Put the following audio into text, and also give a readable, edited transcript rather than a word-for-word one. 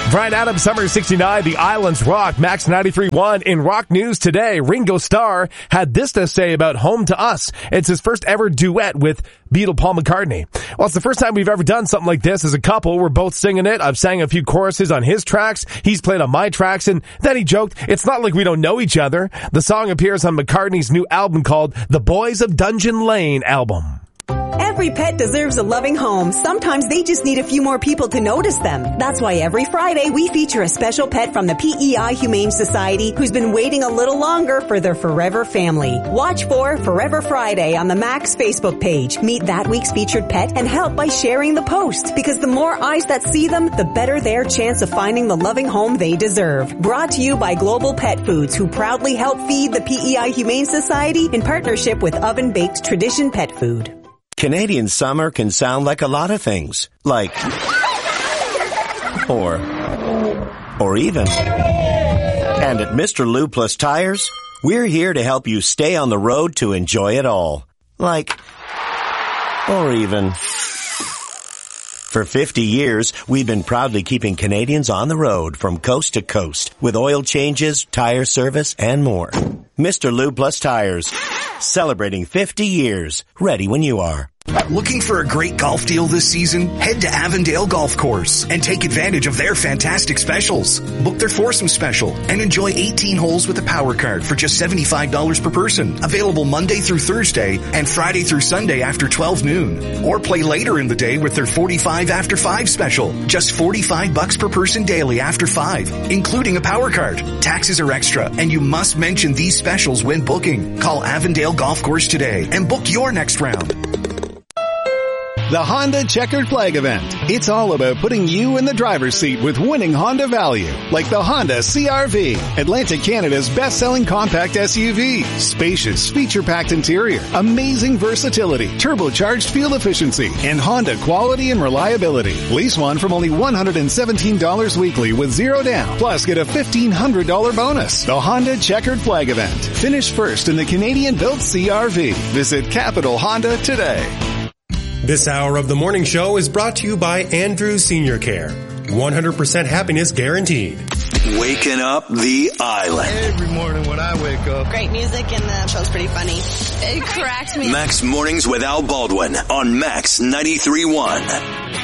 Bryan Adams, Summer 69, The Islands Rock, Max 93.1. In rock news today, Ringo Starr had this to say about Home to Us. It's his first ever duet with Beatle Paul McCartney. Well, it's the first time we've ever done something like this as a couple. We're both singing it. I've sang a few choruses on his tracks. He's played on my tracks, and then he joked, it's not like we don't know each other. The song appears on McCartney's new album called The Boys of Dungeon Lane album. Every pet deserves a loving home. Sometimes they just need a few more people to notice them. That's why every Friday we feature a special pet from the PEI Humane Society who's been waiting a little longer for their forever family. Watch for Forever Friday on the Max Facebook page. Meet that week's featured pet and help by sharing the post, because the more eyes that see them, the better their chance of finding the loving home they deserve. Brought to you by Global Pet Foods, who proudly help feed the PEI Humane Society in partnership with Oven Baked Tradition Pet Food. Canadian summer can sound like a lot of things, like, or even. And at Mr. Lou Plus Tires, we're here to help you stay on the road to enjoy it all, like, or even. For 50 years, we've been proudly keeping Canadians on the road from coast to coast with oil changes, tire service, and more. Mr. Lou Plus Tires, celebrating 50 years, ready when you are. Looking for a great golf deal this season? Head to Avondale Golf Course and take advantage of their fantastic specials. Book their foursome special and enjoy 18 holes with a power card for just $75 per person. Available Monday through Thursday and Friday through Sunday after 12 noon. Or play later in the day with their 45 after 5 special. Just $45 per person daily after 5, including a power card. Taxes are extra, and you must mention these specials when booking. Call Avondale Golf Course today and book your next round. The Honda Checkered Flag Event. It's all about putting you in the driver's seat with winning Honda value, like the Honda CR-V, Atlantic Canada's best-selling compact SUV. Spacious, feature-packed interior, amazing versatility, turbocharged fuel efficiency, and Honda quality and reliability. Lease one from only $117 weekly with zero down. Plus, get a $1,500 bonus. The Honda Checkered Flag Event. Finish first in the Canadian-built CR-V. Visit Capital Honda today. This hour of the morning show is brought to you by Andrews Senior Care. 100% happiness guaranteed. Waking up the island. Every morning when I wake up. Great music, and the show's pretty funny. It cracked me. Max Mornings with Al Baldwin on Max 93.1.